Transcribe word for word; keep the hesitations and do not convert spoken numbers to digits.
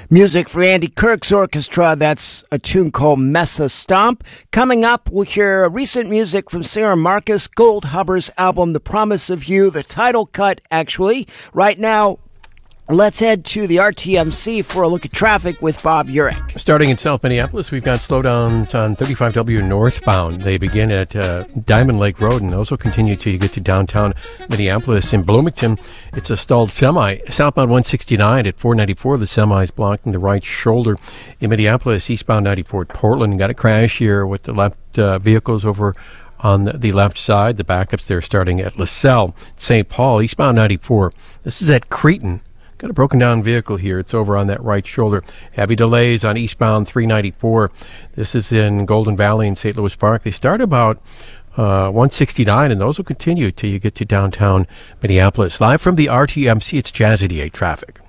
Music for Andy Kirk's orchestra. That's a tune called Mesa Stomp. Coming up, we'll hear recent music from Sarah Marcus, Goldhubber's album, The Promise of You, the title cut, actually. Right now, let's head to the R T M C for a look at traffic with Bob Urich. Starting in South Minneapolis, we've got slowdowns on thirty-five W northbound. They begin at uh, Diamond Lake Road and also continue till you get to downtown Minneapolis. In Bloomington, it's a stalled semi. Southbound one sixty-nine at four ninety-four, the semi is blocking the right shoulder. In Minneapolis, eastbound ninety-four at Portland, got a crash here with the left uh, vehicles over on the left side. The backups there starting at LaSalle. Saint Paul, eastbound ninety-four. This is at Cretin. Got a broken down vehicle here. It's over on that right shoulder. Heavy delays on eastbound three ninety-four. This is in Golden Valley in Saint Louis Park. They start about uh, one sixty-nine, and those will continue till you get to downtown Minneapolis. Live from the R T M C, it's Jazzy D eight traffic.